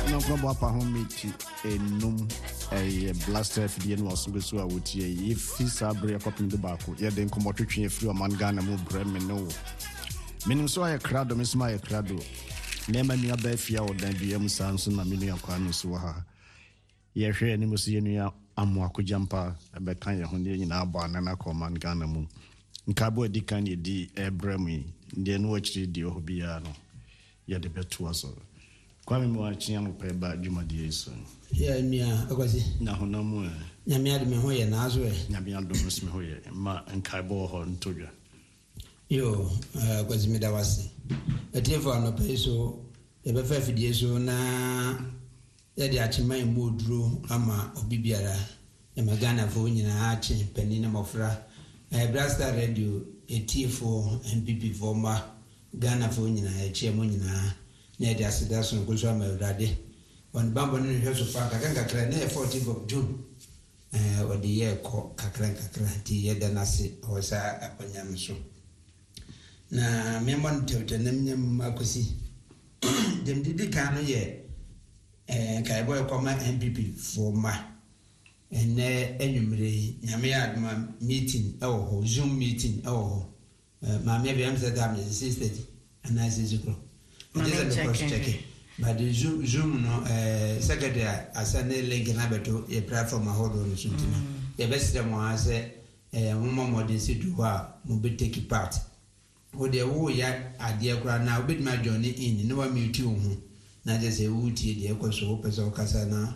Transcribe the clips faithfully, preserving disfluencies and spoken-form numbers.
no from what home meet a num a blaster for the was so I would say if he's a break up in the back, yeah, then come out to train through a man gun and move brem and no. Meaning so I crowd miss my crowd. Never near Bethia or then B M Samson, a million crowns to her. Yes, any Musia Amwaku jumper, a Betanya Honey in our barn and a command gun. Cabo di Kanye di Ebremi, then watch the Diobiano. Ya the betuaso. Kwame mwachi ya mpeba juma dieso. Ya mia akwasi. Na hona mwe. Nyamia de mehoye na azwe. Nyamia do mehoye ma nkaibo ho ntoja. Yo, akwasi medawasi. Etifo no peso e be fa fidie so na ya de achima imoduro ama obibiara. E magana fo nyina achi penina mofra. E Blaster Radio etifo M P P former Ghana for nyina e chiemo nyina na de aseda so nkoso amawrade on bambo no hweso fa kakanga kra na fourteenth of June eh odi ye ko kakra kakra ti ye da nase o sa apanyam so na memon tewte namnyam akosi dem didi kan no ye eh kai boy koma M P P former ene enumre nyame aduma meeting e ho Zoom meeting e ho ma me be am say that me sister and I say zero it is a cross checking but the Zoom Zoom no eh secretary asane link na beto e platform a hold on suntina e be say mo ase eh mo mo de si do ha mo be take part wo de wo ya ade akura na wo be ma join in no wa mute wo hu na je say wo tie de ko so pese o kasa na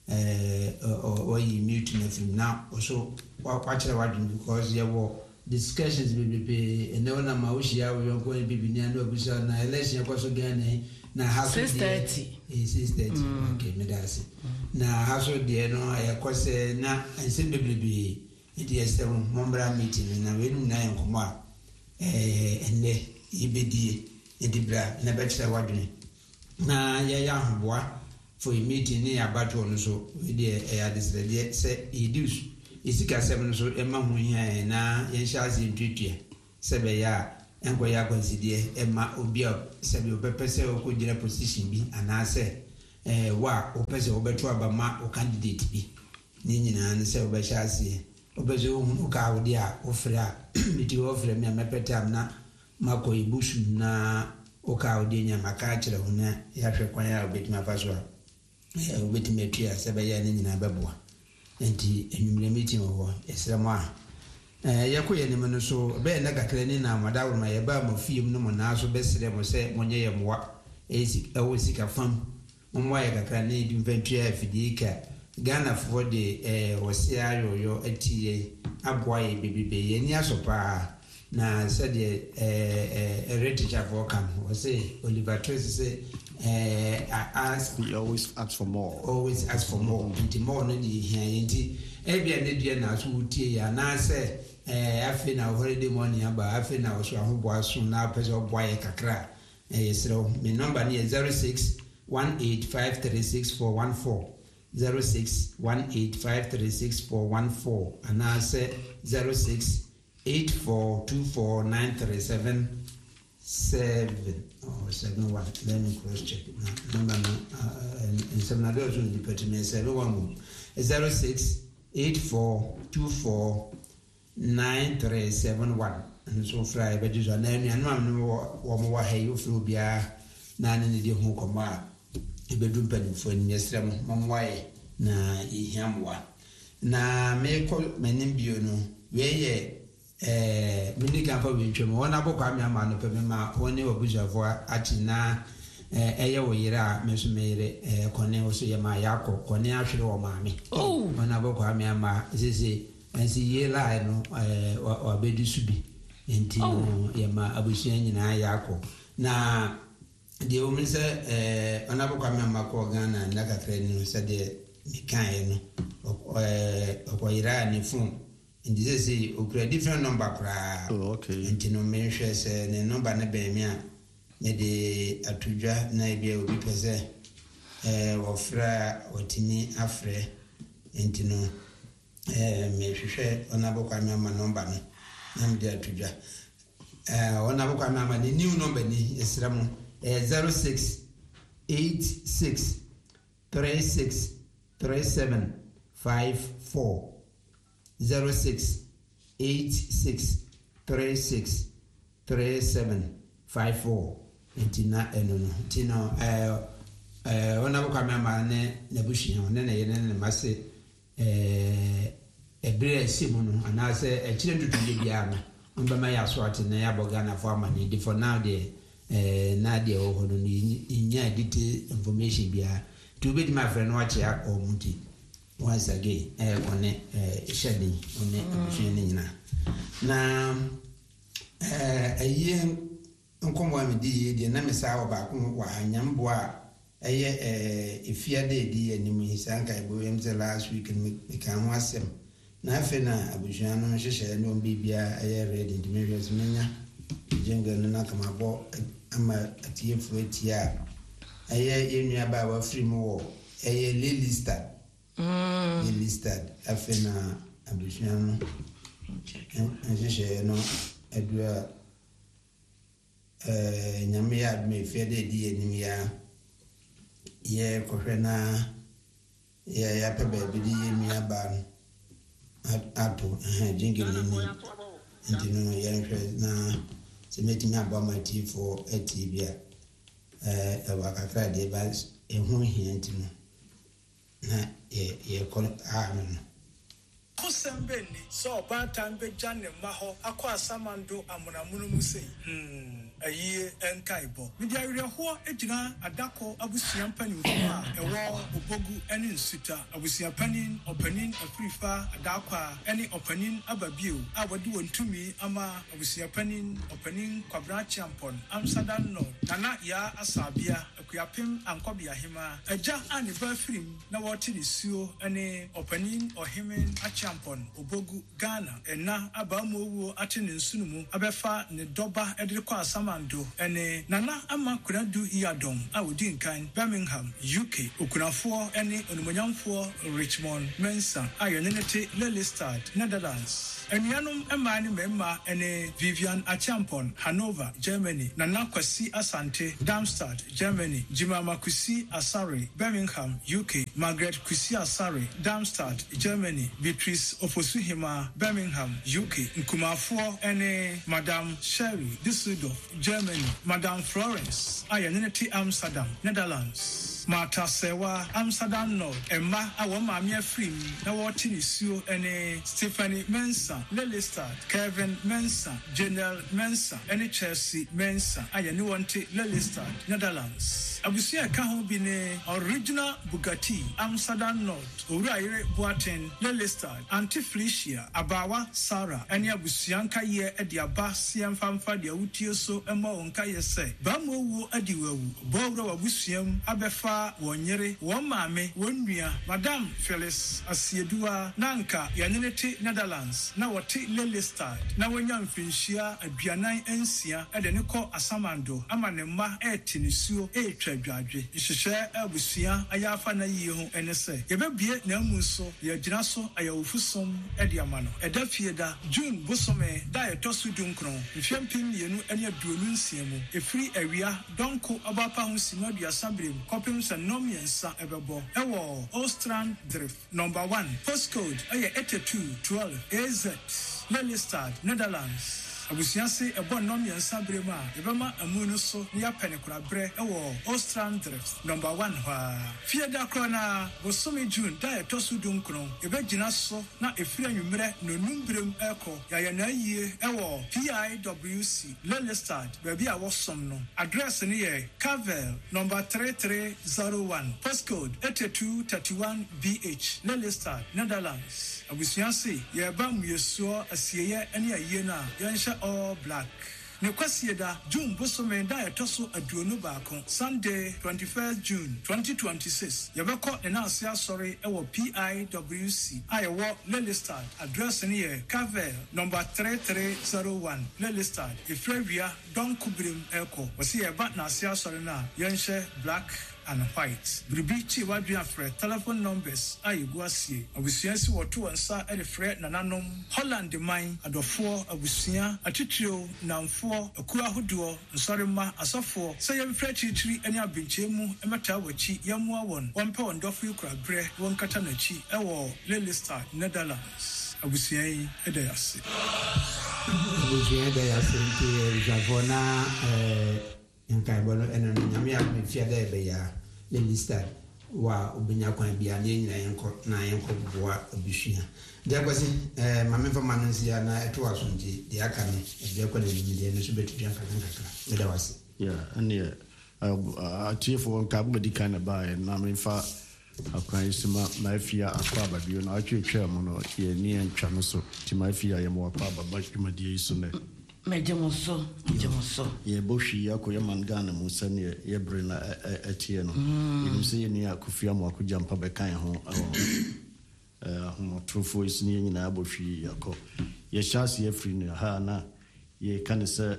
eh o yi mute na film na so wa kwachira wa because ye wo discussions be be and no na maushia we go be be na no busa na election ko so gane na haso six thirty eh six thirty okay me dasi na haso de no ya ko se na ense be be be it is the members meeting na we na yankoma eh enne ibedie edibra na betcha wadwene na ya ya hoboa for a meeting ni abato no so we de ya disrede se idus isika seven so ema hu hia na yenshazi ntwetwe sebe ya enko ya consider ema obi sebe opepese okudira position bi anase eh wa opese obeto abama o candidate bi ni nyina ne se obeshazi opese hu ka odi a ofra miti ofra me mepete amna mako ibushu na o ka odi nya maka kire hu na ya hwe kwan ya obetima faso eh obetima twa sebe ya ni nyina beboa enti enumre meeting wo esrama eh yakoye ne meno so be na kakra ni na madawo ma ye ba mo fiem no mo na so be sere mo se monye ye moa esi ewo sika fam mo ye kakra ni di venture afidika Ghana for the eh wosia yoyo etie aboa ye bebebe ye ni asopa na said eh eh reteacher for come we say Oliver Tracy say eh ask we always ask for more always ask for more and more no di here enti e bia ne dia na so utie ya na say eh afi na holiday money aba afi na so ahobo aso na pese oboa ye kakra eh yesro me number ni zero six one eight five three six four one four zero six one eight five three six four one four and I say zero six eight four two four nine three seven seven oh seven one. Let me cross check number and seven others will be put in seven one zero six eight four two four nine three seven one and so fry but you are name and one more hey you flew bia nine in the home comma a bedroom penny for in yesterday mamway na ihamwa na me call my name biono where eh mini kan fa wentwem wona bokwa me ama no peme ma woni obujafo ati na eh eye wo yira me so me yire eh kone wo so ye ma yakọ kone ahwere wo ma me wona bokwa me ama sese ensi ye la no eh wa bedu subi enti no ye ma abusia nyina yakọ na de o mi se eh wona bokwa me ama ko Ghana na kakra ni no se de mi kan no eh okoyira ni fun. And this is a different number. Oh, okay. And you know, measures the number na be me a me de atuja na bia obi pese eh ofra otimi afre and you know eh me hwehwe onabokwa me ma number no na me de atuja eh onabokwa me ma ni new number ni esramo eh zero six eight six three six three seven five four zero six eight six three six three seven five four. Intina eno no tino eh eh ona kwa mama ne na bushia ne na yene ne mase eh ebre asimu no anase ekire ntutu bia no on ma ya so ate na ya boga na for money the for now the eh na de o hono ni inya edit information bia to be my friend watch ya o muti once again eh one eh shedding one bushia ni na na eh ayen nkomo amedi de na mesa wa ba ko wa anyambo a eye eh efiade di anim hisanka ebo yem ze last week me kan ho asem na afe na abujuan no hyehyɛ no bibia eye ready the measures menya jenga no na kama bo ama atie fu atia eye enua ba wa free mo wo eye lilistad mm lilistad afe na abujuan no hyehyɛ no edua eh nyame ya me fede di enim ya ye kohwe na ye ya pe ba bi di emi aba ato eh jingile ni ndino ye nhwe na se metimi aba ma ti for etibia eh e wa kakra de ba ehun hiantino na ye ye ko a no Kusembeni so bantam be janne maho akwa samando amunamunu musei hmm aye enkaibo media werho ejina adako abusuan panin a ewo obogu ene nsuta abusuan panin opanin afrifa adakwa ene opanin ababio awode wontumi ama abusuan panin opanin kwabra champon amsterdam no nana ya asabia akuyapem ankobia hema aja ani ba film na wote ni suo ene opanin ohemen achampon obogu Ghana ena abamowo ate ne nsunumu abefa ne doba edre kwa asamando ene nana ama kunadu iyadom awodi nkan Birmingham U K okunafo ene onumonyamfo Richmond Mensa ayonenete Lelystad Netherlands Enianum emani memma ene Vivian Achampon Hanover Germany nana kwasi asante Darmstadt Germany Jimama Kusi Asare Birmingham U K Margaret Kusi Asare Darmstadt Germany Beatrice Ofosuhima Birmingham U K Nkumafo ene Madame Sherry Düsseldorf Germany Madame Florence ayeneti Amsterdam Netherlands Marta Sewa Amsterdam North Emma awoma mia film na wote ni suo ene Stephanie Mensa Lelystad Kevin Mensa General Mensa ene Chelsea Mensa ayeni wonte Lelystad Netherlands abusia ka ho bi ne original Bugatti Amsterdam North Uraire Boaten Lelystad Antifelicia Abawa Sarah ene abusia nka ye e dia ba siamfamfa dia wutie so emma wonka ye se ba mo wo adiwawu bowro wabusiam abefa wonyere womame wonnua Madam Phyllis Asiedua nanka yanenete Netherlands na wote Lelystad na wonya mfinhia aduanan ensia ede ne kɔ asamando ama ne ma etinisuo etwa dwadwe nhyehyɛ abusia ayafa na yie ho ene se yebebie na amuso ye gyina so ayawufusom ede ama no eda fieda June bosome da yetosu dunkron mfiampim yenu ene aduonu nsia mu efiri awia donko abapa ho simadua sabrem kopim sa nomiensa ebebo ewo Ostrand Drift number one postcode aye eighty-two twelve A Z Lelystad Netherlands abusiase ebo nomiensa brema ebema amunu so ne yapenekura bre ewo Ostrand Drift number one ha fieda krona bosome June da etosu dunkron ebegina so na efiri anwumre no numbrem eko yaya na yie ewo P I W C Lelystad baby a wosom no address ne ye Cavel number thirty-three oh one postcode eighty-two thirty-one B H Lelystad Netherlands abusiase ye ba myesuo asieye ene aye na yensha all black ne kwasieda June bosome da etoso aduonu baako Sunday twenty-first June twenty twenty-six yebeko ne na asia sorry ewo P I W C ayewo Lelystad address ne ye Cavel number thirty-three oh one Lelystad efrawia don kubrem eko wasi yeba na asia sorry na yenhye black and white. Bribichi wadua frɛ telephone numbers a yegu asie. Abusua si wɔto nsa ɛde frɛ nananom Holland man adɔfoɔ abusua atitrio namfoɔ akua ahodoɔ nsɔrema asɔfoɔ sɛ yɛmfrɛ kyirikyiri ɛne abenkyɛ mu ɛmɛtaa wɔkyi yɛmmoa wɔn wɔmpɛ wɔn dɔfo yi kora brɛ wɔn kata n'akyi ɛwɔ Lelystad Netherlands. Abusua yi ɛda yɛase. Abusua ɛda yɛase nti ɛdwafo na nkaebɔ no ɛno no nyame a mefia da ɛbɛyɛ Lelystad wa obenya kwan bia ne nyina yɛnkɔ na yɛnkɔ boa abusua. Deɛ kwasi eh mame fama no nsia na ɛto aso nti deɛ aka ne ɛdeɛ kɔ na nimdeɛ no so bɛtutwa nkakra nkakra ɛda wase. Yeah, and uh chiefo nkabu di kind of buy na mefa akwan sima mafia akwa babio na atwetwa mu no ye ni antwa no so ti mafia ye mo akwa baba dwumadie so ne mejemoso mejemoso ye bohwi yakoye mangana mu sane ye bre na atie no nim se ye ni akofia mo akogya mpa bekan ho eh ho trofo isini nyina abohwi yakọ ye hyase afri no ha na ye kan se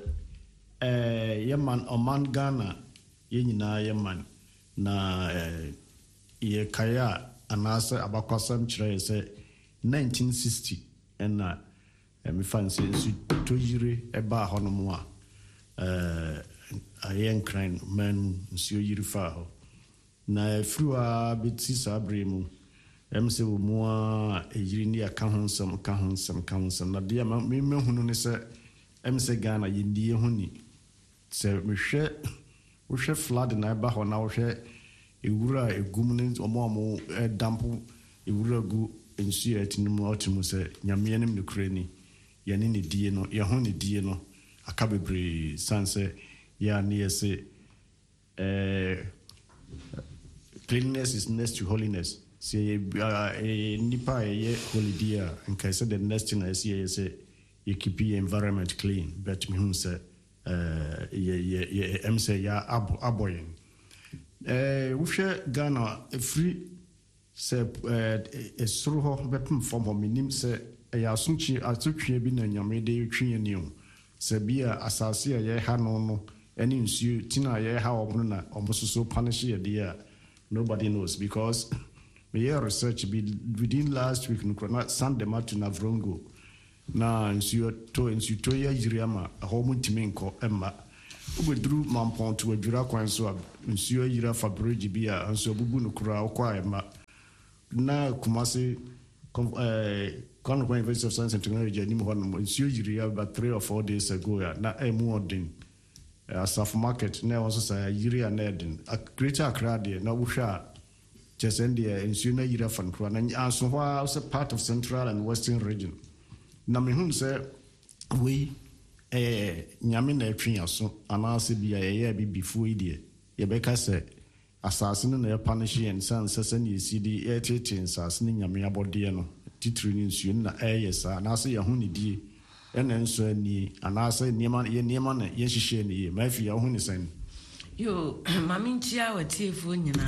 eh ye man oman Ghana ye nyina ye man na eh ye kaya anase abakwasam kire se nineteen sixty na me fancy su to yire eba ho no mo a eh ayen kran man nsuo yire fa ho na fruwa beti sabre mu em se wo mu a yire ni aka ho nsam ka ho nsam ka ho nsam na de ma me hunu ne se em se Ghana yindie ho ni se me hwe wo hwe flood na eba ho na wo hwe ewura egum ne omo omo dampo ewura gu nsuo atinimu otimu se nyame anim ne kurani yane ne die no ye ho ne die no aka bebre sanse ya ne yese eh cleanliness is next to holiness say nipa ye holy dia and kai say the next thing I see is you keep your environment clean but me hu say eh ye ye em say ya aboyen eh wo hwe Ghana free say eh esoro ho bepem form ho minim say ya asumchi atutwe bi na nyame de twe ni o se bia asase ye ha no no eni nsuo tina ye ha obno na omososo punish ye dia nobody knows because me hear research be within last week no na Sunday matu na Vrongo na nsuo to nsuo to ye yiriama ho muntimi nko emma obedru mampon to adwura kwan so nsuo yira fa bridge bia nsuo bubu no kura kwa emma na Kumasi eh Kano University of Science and Technology ni mo hono nsuo yiri about three or four days ago ya na emu odin asaf market na also say yiri na edin a greater Accra there na wo hwa chesend there nsuo na yiri fan kro na anso ho also part of central and western region na me hu say we eh nyame na atwe aso anase bia ye bi before idie ye beka say asase no na punish and sense sese ni cd eighteen asase ni nyame abode no titiri ni nsuo na ɛyɛ saa na ase yɛ ho ne die ɛna nso ani anase niema ye niema na ye hihye ne ye mafi ya ho ne san yo mami ntia watiefo nyina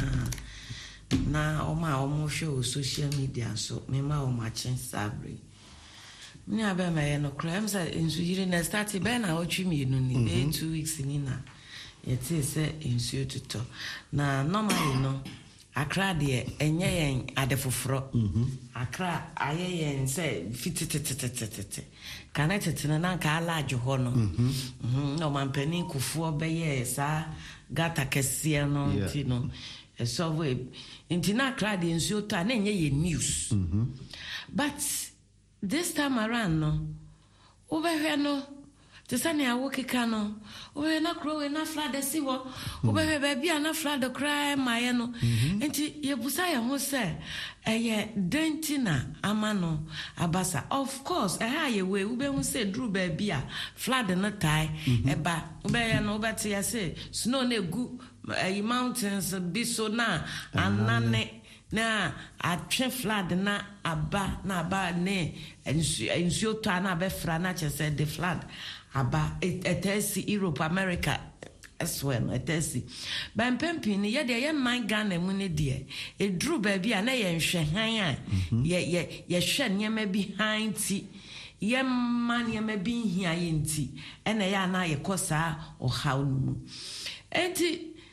na oma omo hwe o social media so me ma o ma chen sabre ni aba ma ye no crime sa nsu yire na start be na o twi mi no ni be two weeks ni na ye ti se nsu tuto na normally no Accra de enye yen ade foforo mhm Accra aye yen say fititetetetete kana tetena na ka alaje ho no mhm no man pani kufuo be ye sa gata kese no nti no so we nti na Accra de nsuo to na enye ye news mhm but this time around no obehwe no Tisani a woki kano, we na crow na flood si wo, we baby na flood cry my no. Enti ye busa ya ho se eye dentina amano abasa. Of course, eh ha ye we ube hu se dru baby a flood na tai eba ube ya no beti ya se snow na gu eh mountains bi so na anane na atwe flood na aba na aba ne ensuo to na be fra na chese the flood aba etesi Europe America as well etesi ban pempini ye de ye man Ghana mu ne de e dru ba bi a na ye nhwe han a ye ye ye hwe nyema bi han ti ye man nyema bi hia ye nti ena ya na ye kosa o haw no mu enti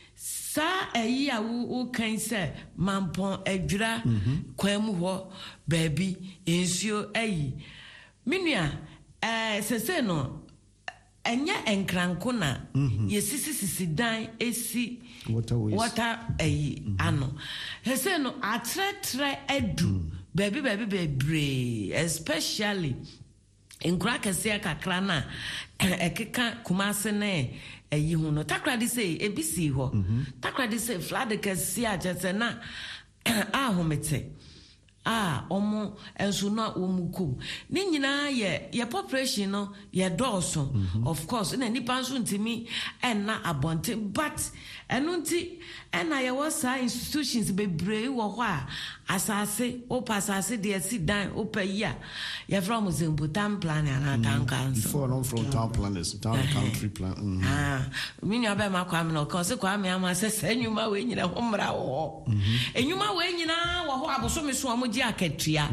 sa eyi a wo kan se mampon adwira kwam ho baby ensio ayi menua eh sese no enya enkranko na yesisi sisi dan esi water ayi ano sese no atretre edu baby baby baby especially enkra kase kakra na ekeka kumase ne eyi hu no takra de say ebisi ho takra de say flood kase a jese na ahomete ah omo enso na omukum ni nyina ye ye population no ye dawson of course na nipa nso ntimi enna abonte but eno nti enna ye wasa institutions bebree wo ho a asase o pasase de si dan o paya ye from Zimbutan plan and town council before non from town planners town country plan ah mini aba makwa me no cause kwa me ama se sanyuma we nyina ho mra wo enyuma we nyina wo ho aboso so mo ji akatua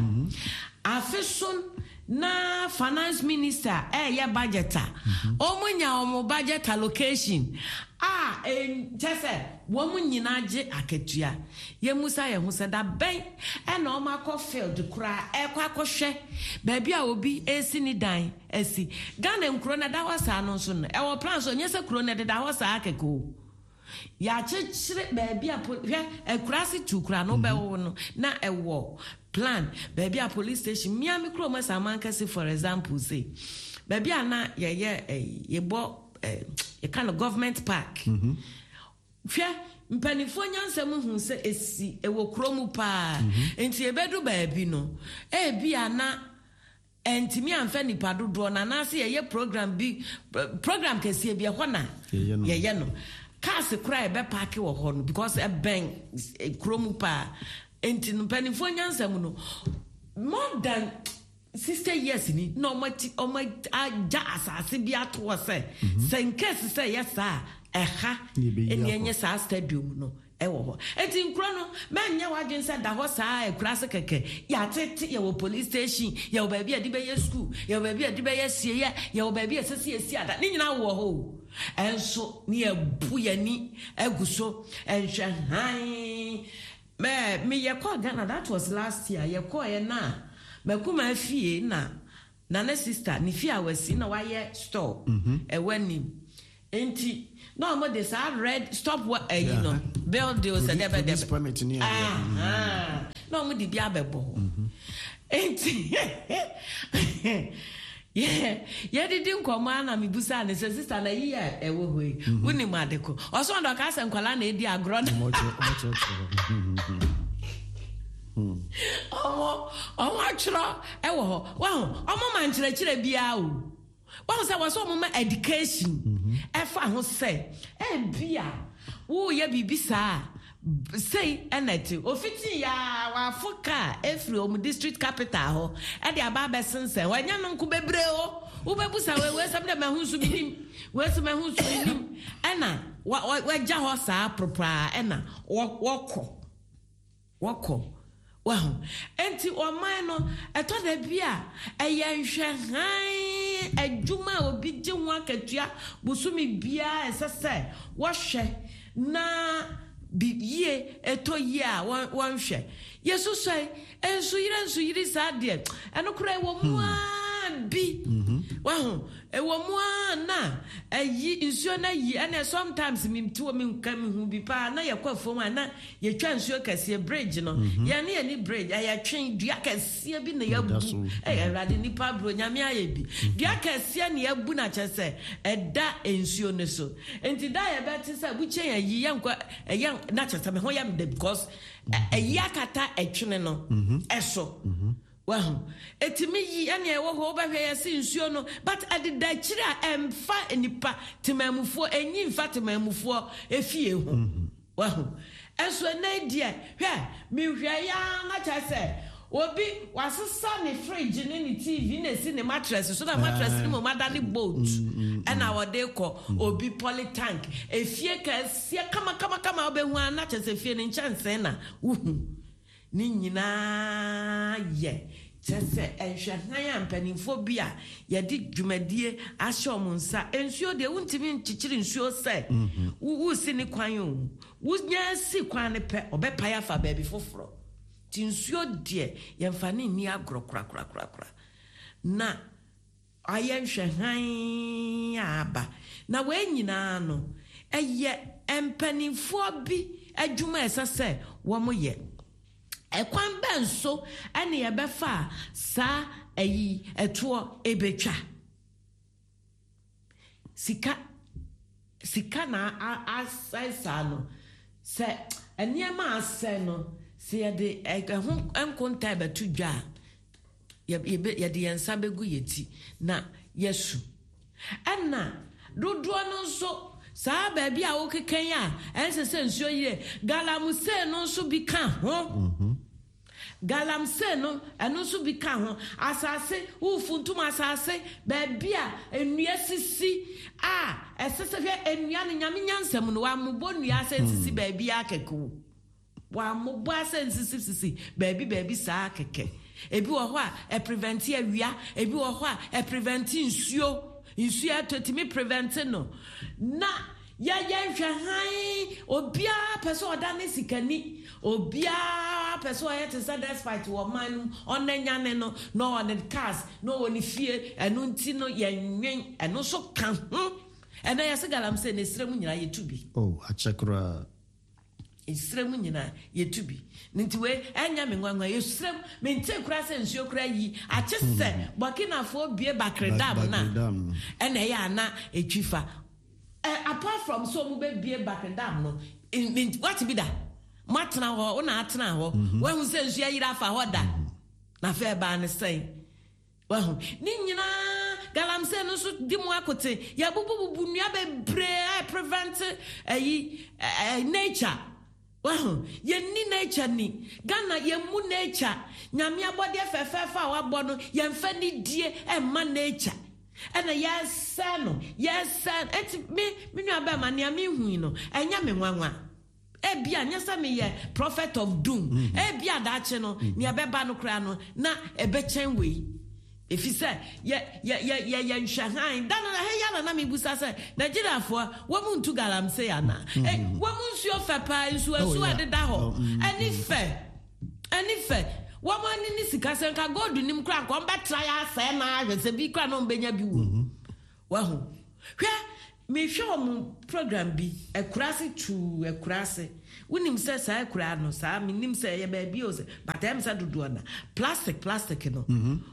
afeson na finance minister eh ya budgeter omunya omo budget allocation ah en jese wo munyina je akatua ye musa ye hu se da ben e na o makọ field kura e kwa kọhwe ba bia obi esi ni dan esi Ghana nkro na da wasa no so no e wo plan so nyese kro na da wasa akeko ya chechire ba bia hwe e kurasi tu kura no be wo no na e wo plan ba bia police station miami kro ma samanka se for example say ba bia na ye ye ye bo a kind of government park mhm hwe mpanifo nyansem hu se esi ewo kromu pa enti ebedu baabi no e bia na entimi anfa nipa dodo na na se ye program bi program kese bia hona ye ye no cars cry be park wo ho no because e ben kromu pa enti mpanifo nyansem no more than sister years ni no mati o ma aja asase bia to se senkes se yesa eha eni enye sa stadium no e wo ho enti nkro no menye wadwen se da ho sa e kura se keke ya tete ye wo police station ye wo ba bia di be ye school ye wo ba bia di be ye sie ye ye wo ba bia sese esi ada ni nyina wo ho enso ni ebu ye ni eguso enhwe han me me ye call Ghana that was last year ye call ye na makuma fie na na na sister ni fie awasi na waye store e wani enti no mo de sa red stop what eh you know build deal say debe debe ah no mo de bia bebo enti yeah yeah did nkoma na mibusa na sister na yi e wo hoi woni madeko oso ndo ka se nkwala na edi agro na omo omo achro e wo ho wa omo man chire chire bia o wa say wa so omo education e fa ho say e bia wo ye bibisa say eneti ofiti ya wa foka efri omo district capital ho e dia ba besense wa nya no nku bebre o wo bebusa we we sam de mahunsu binim we sam mahunsu binim ena wa ja ho sa propra ena wo ko wo ko wow enti o man no eto da bia eye nhwe han adwuma obi gye ho akatua busumi bia esese wo hwe na biye eto ye a won hwe yesu sai enso yire enso yire sade eno kura wo mu bi wow e wo mu na ayi nsuo na yi and sometimes me to me kam hu bi pa na ye kwafo mu na ye twa nsuo kase bridge no ye na ye ni bridge ya twen dua kase bi na ya bu e awade ni pa bro nyame aye bi dua kase na ya bu na chese eda nsuo ne so enti da ye beti say bu chen ya yi ya nkwa ye na chese me ho ya me because e yakata etwene no eso well etimi yi ane ewo ho ba hwe yesi nsuo no but adida kire a emfa enipa temamufo enyi mfa temamufo efie ho well enso na die hwe mi hwe ya na cha se obi wasesa ne fridge ne ne T V ne si ne mattress so na mattress ne mo madani boat and our dey ko obi poly tank efie ka sie kama kama kama obehu na cha se fie ne chance na uhu ni nyina ye Sese enhwan ampanimfo bi a ye di dwumadie ahye omunsa ensuo de wuntimi nchichiri nsuo se wu si ni kwan o wu nya si kwan ne pe obepa ya fa baabi foforo ti nsuo de ye mfa ne ni agro kra kra kra kra na aye nhwan aba na we nyina no eye empanimfo bi adwuma esese wo mo ye ekwan benso ene ye befa sa ayi eto ebetwa sika sika na asesa no se eniema ase no se ye de ehun enkonta betu dwa ye ye de yensa begu yeti na yesu ena dodo no so sa baabi a wokeken a ensese nsuo yire galamse no so bi ka ho mhm galamse no eno so bi ka ho asase ufuntum asase baabi a enua sisi a esese hwe enua no nyame nyansam no wa mbo nua sisi baabi akeko wa mbo asensisi sisi baabi baabi sa akeke ebi wo ho a e prevent awia ebi wo ho a e prevent nsuo nsuo atotimi prevent no na ya ya hwan obia peso oda ne sikani obia peso ayete say despite wo man onanyane no no on the cars no oni fie enu nti no yenwen enu so kan ho ena ya segalam se ne sremu nyina yetubi oh achekura isremu nyina yetubi nti we enya me nwanwa yesrem me nte kura se nsuo kura yi achese Burkina fo bie bakredam na ena ya na etwifa Uh, apart from so mu be bie back and down no in, in what be that matna ho na atna ho when who say nsu yira fa ho da na fe ba ne say wa ho ni nyina galamse no so di mu akote ya bububu nua be bre I prevent ayi uh, uh, nature wa ho ye ni nature ni Ghana ye mu nature nyame abode fefefa wa bo no ye mfa ni die e ma nature ena yes no yes et me me nua ba ma ne me hu no enya me nwanwa e bia nya sa me ye prophet of doom e bia da che no ne abeba no kra no na e be chen we if you say ye ye ye ye nhwahan da no he ya na me busa say Nigeria fo wo mu ntu galam say ana e wo mu nsuo fa pa nsuo asu ade da ho ani fe ani fe woman ni sika senka god nim kra ko mba try asa na ahwese bi kra no mbenya bi wo wa ho hwe me hwe om program bi ekurase tu ekurase wonim se sa ekura no sa me nim se ye ba bi o se but em sa dodo na plastic plastic no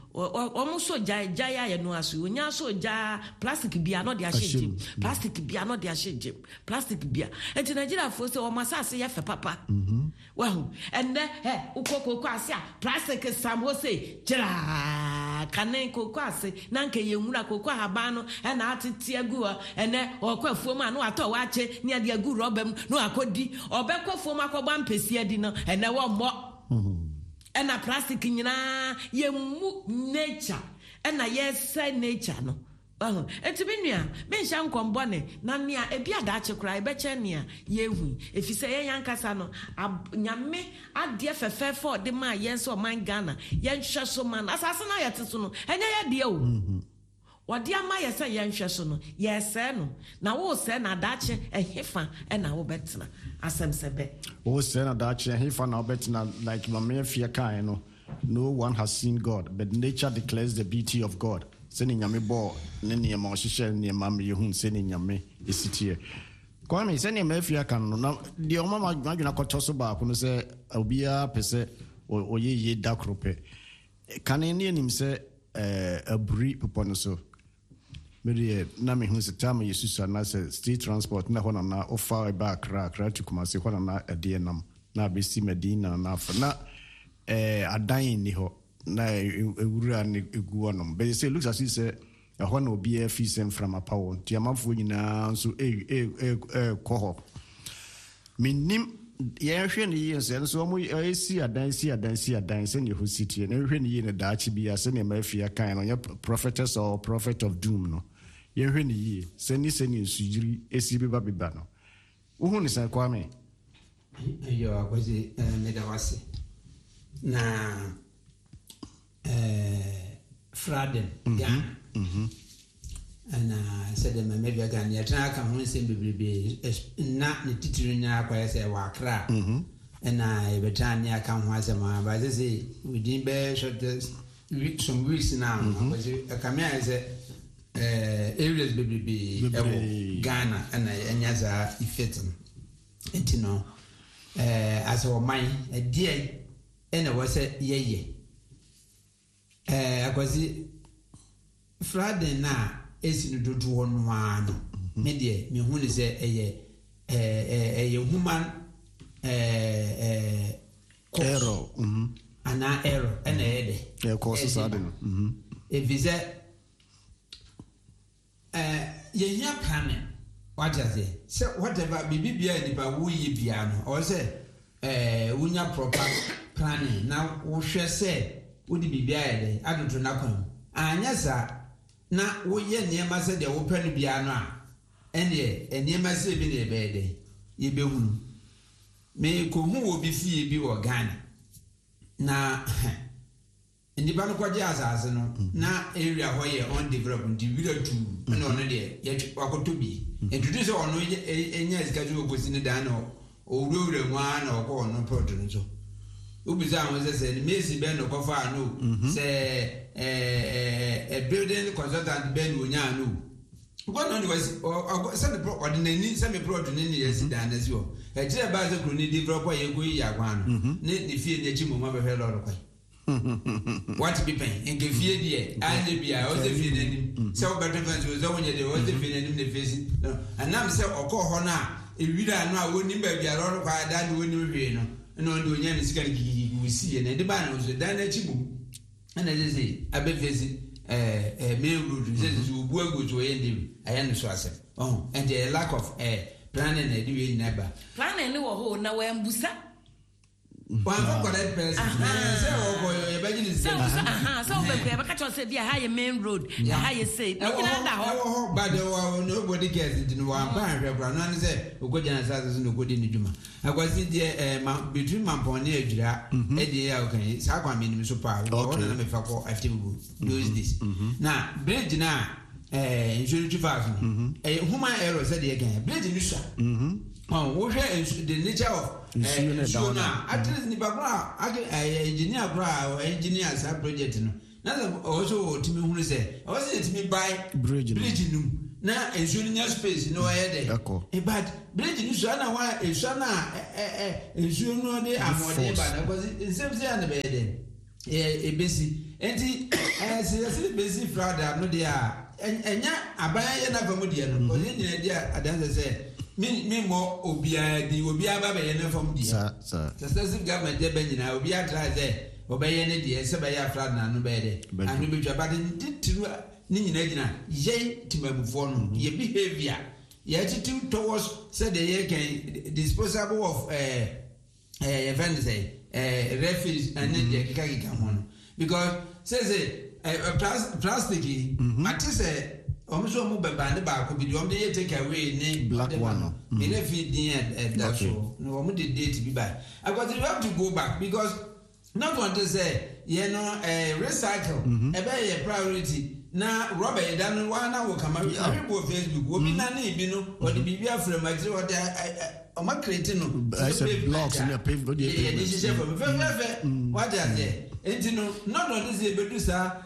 o so jai jai ya no aso onya so ja plastic bia no de ahye plastic bia no de ahye plastic bia enti Nigeria fo se o masase ye fe papa mhm wa hu ende he ukoko ko ase plastic sam wo se jira kanen koko ase na nke ye nwura koko haba no e na atete agu ene o kwa fuom anu ato wa che ne ade agu robem no akodi obekwa fuom akogba mpesi adi no ene wo mo mhm ena plastic nyina ye mu nature ena yes nature no oh etimi nua me hya nkombo ne na nea ebi adache kra ebe che nea ye hu efise ye yankasa no nyame ade fefefo de ma yes o man Ghana ye nhwe so man asase na ye teso no enya ye de o wode ama ye se ye nhwe so no ye se no na wo se na adache ehefa ena wo betena asem sebe wo se na adache ehefa na wo betena like mama fear kai no no one has seen God but nature declares the beauty of God. Seni nyame bo ne ne ma ohihye ne ma me hu seni nyame esitie kwa me seni ma afia kan no na de o ma madwuna kotoso ba ko no se obia pese oye ye dakrope kan ne nim se eh abri popo no so me de na me hu se tam yesus na se street transport na hona na offer back ra kra to kuma se hona na ade nam na be si Medina na fa na eh adan ni ho na ewura ne egu onom but say looks as if say a hono obi a fisen from a power ti amafo nyina so e e e koho minim ye hwe ne ye se so mo e si adan si adan si adan se ne ho city ne hwe ne ye ne daachi bia se ne mafia kan no ye prophetess or prophet of doom no ye hwe ne ye se ni se ni sujiri esi bi ba biba no wo hu ne se kwa me yo akozi me da wase na Fraden Ghana. And I said, maybe I can attack and once in baby not the teacher in our say, Wakra. And I Britannia come once a month, but I say, we didn't bear some weeks now. A camera is areas baby Ghana and as a effectum. And you know, as our mind, a dear, and I was a ye. I was Friday now. Esi no dodo no ano me de me hu ne se eye eh eh human eh eh error mhm ana error ena ede e cause sade no mhm e vise eh ye nya plan what does it so whatever bibi bia ni ba wo ye bia no o se eh wunya proper planning na wo hwe se wo di bibia ye de adodo na kwan anya sa na wo ye niema se de wo panu bia no a ene e niema se bi ne be de ye be hunu me ko hu wo bi fie bi wo Ghana na ndiba no kwaje asase no na area ho ye on development di wira tu na ono de ye akoto bi entutu se ono enya zikaju ogosi ne dan no owurowure mu ana okọ ono product no so ubiza ho se se mezi be no kofa no se eh a building consultant ben wonya no what no was se the ordinary se me product ni ni yes dan as yo e jire ba se kro ni developer ye go yi agwa no ne ni fie ni achi mo ma be fe lord kwai what be pen in ge fie die ande bia o se fie ni se o better fence o se wonya de o se fie ni ne face anam se okọ ho na e wira no a woni ba bia lord kwai da ni woni hwe no no ndo nya ni sika gigi we see na de ba no so dan achi mo and I say, I bet visit a mail route, this will work with your ending. I understand. Oh, and the lack of a planning a doing never. Planning no whole now where Busa. One for that person. So, aha, so we have a catch us at the higher main road, the higher say. But nobody cares into one paragraph. None said, who go down as no good in the Juma. I was in there between my pony, Eddie, okay, Sakwa meaning so power, or I'm a fuck active. Use this. Now, bridge now, eh, insurance two thousand. A human error said again, bridge in oh, what is the nature of Suna? At least in the background, engineer brow, engineers have project. Nothing also to me who say, I was it me by bridge. Bridge now, ensuring your space, no idea. But bridge in Sana, why is Sana, ensuring no day, I'm more day, but I was in some say on the bed. A busy, and he as a busy Friday, I'm not there. And ya, I buy another Modian, but in the idea, I dance say. Me me mo obia di obia ba be yene fam di sir sir sir government de benina obia try there obey ne di se be ya fra na no be de anu be twa ba de titiru ni nyina gina ye timamufo no ye behavior ye attitude towards say the ye can disposable of eh eh event say eh refuse and the kika ho no because say say plastic ati say almost mo beba ne ba ko bi de ye take away ne black one me ne feed the that so no mo de date bi by because you have to go back because not want to say you know eh recycle e be your priority na rubber e dan wa na wo kama we go Facebook wo bi na na bi no o de bi bi afre ma ti o de o ma create no blocks in your pavement yeah this is for me what are there enti no not on this e be do sa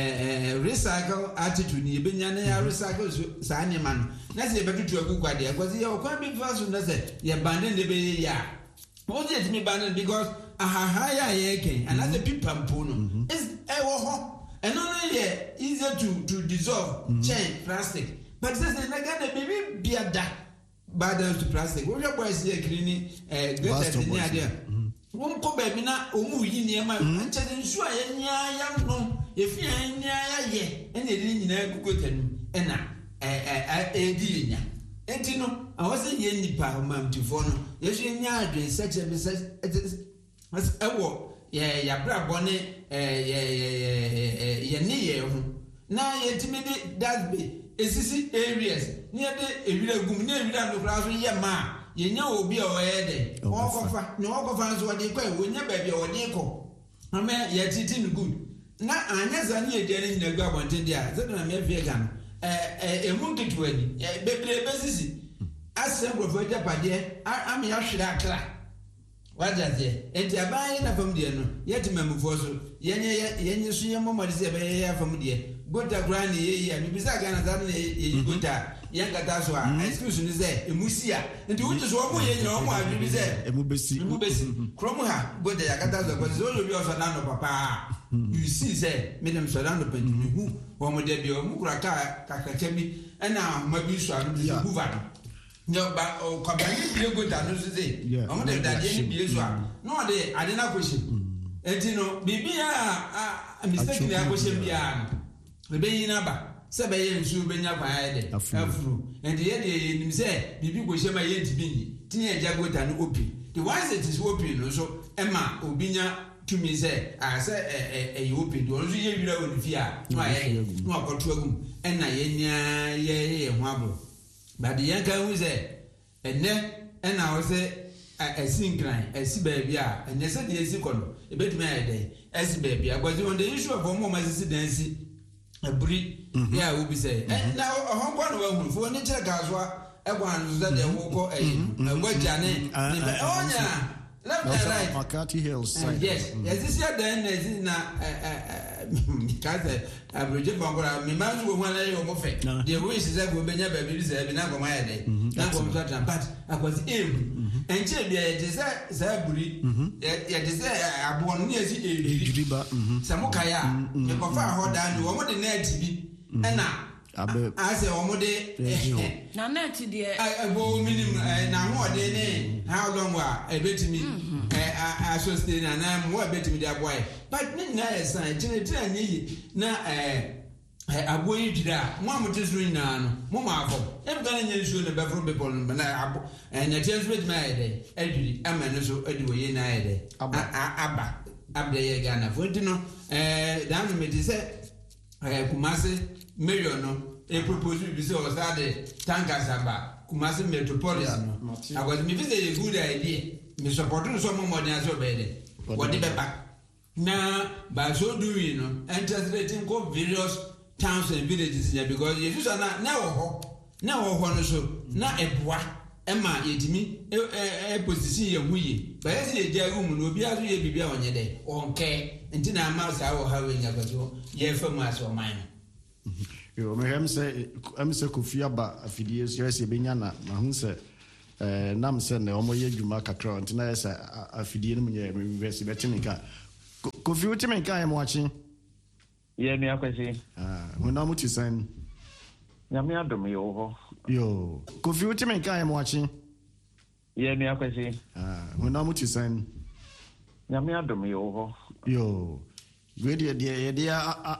eh recycle attitude ni be nya na ya recycle sa ni man na se be tutu agugwa de because ya o kwa bi fast na se ya banden de be ya o je ti mi banden because aha ha ya ye ken and as the people mpo no is e wo ho and no no ye easier to to dissolve change plastic but this is na ga baby biada bad to plastic we we boys here cleaning eh greater than idea won ko ba bi na omu yi ne ma nche de nsu a ye nya ya no ye fi nya ya ye ene de nyina gugotanu ena eh eh edi nya enti no awose ye nipa ma mtifo no ye hwe nya adwen seche be se as ewo ye ya bra bone eh ye ye ni ye hu na ye timi de that be esisi areas ni de ewira gum ni ewira no kra so ye ma ye nya obi o ye de okofa no okofa so de kwa wo nya ba bi o de ko ama ye titi no good na anya zani e dia ni na gba bonten dia ze na me vegan eh eh emu ketewa ni bebre besisi asem grofo japade am ya hwere akra wajaze enti abai na fam die no yeti mamufo so yenye yenye so yemo modise be ya fam die gota grani ye ya bibisa ga na zani ye gota yanga taso a excuse ni ze emusia enti wuti so omo ye nyina omo adwi ze emu besi emu besi kromo ha gota ya kata so ko zo lo bi o so na no papa you see say me dem so na no penti hu omo de bi omo kura ka kakaka bi na mabi so anu bi hu va no ba o kwa ba ni bi gota no so ze omo de da de ni bi so a no de ade na question enti no bibi a mistake ni a question bi a be yin aba se be yin su be nya kwa ya de afuru and ye de nim se bibi go shema ye ntibini tin e jagota no opi the ones that is opi no so ema obinya tumi se a se e e opi do so ye wira woni fi a no aye no akoto agum en na ye nya ye ye ho abo but ye kan hu se enne en na wo se esinkran esi ba bia a enne se de esi kono e betumi aye de esi ba bia because on the issue of mo ma sisi dansi abri ya wo bi say na honko no wa hu fo ni kire gazwa e gwa no za de wo ko e agbaja ne ni be onya left and right Makati Hills side. Yes yes this year then is na kaze abroje bangora me ma zo wo na yo mo fe the way is that go benya ba bi say bi na go ma ya de na go mo try but akwasi em enche bia ye say say buri ye de say abo no ye si ejuri ba samukaya me ko fa ho da ni wo mo de net bi na abe ase wo mo de na net de abo minimum na ho de ne how long wa e betimi eh associate na na mo betimi de aboy but ni na ye san tire tire ni na eh abo yi dira mo am tesu nyina no mo ma afọ e bi ga na nyensu ne be from people no na abo eh na tesu bet ma ye de eduri ama no so edi wo ye na ye de aba abde ye ga na fo no eh dan me di se eh Kumasi mayor no e propose bi se o sa de tankas aba Kumasi metropolis no agwa me visit a good idea me support no so mo modern aso be de what the back na ba so do we no integrating go various towns and villages here because you so na na wo ho na wo ho no so na eboa ema yedimi e position ye huye ba yesi ye jagu mu no obi aso ye bibia onye de onke nti na ma sa wo ha we nya baso ye famu aso man yo me hem se em se Kofi aba afidie so yesi benya na na hu se eh nam se na omo ye dwuma kakra nti na yesa afidie no munye university betimika Kofi utimika ya mwachi ye mi akwesi ah huna muti san nyame adom yo ho yo Kofi utimika ya mwachi ye mi akwesi ah huna muti san nyame adom yo ho yo gwe dia dia dia